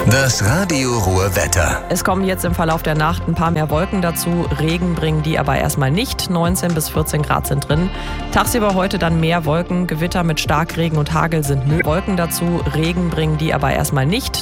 Das Radio Ruhr Wetter. Es kommen jetzt im Verlauf der Nacht ein paar mehr Wolken dazu. Regen bringen die aber erstmal nicht. 19 bis 14 Grad sind drin. Tagsüber heute dann mehr Wolken. Gewitter mit Starkregen und Hagel sind möglich. Wolken dazu. Regen bringen die aber erstmal nicht.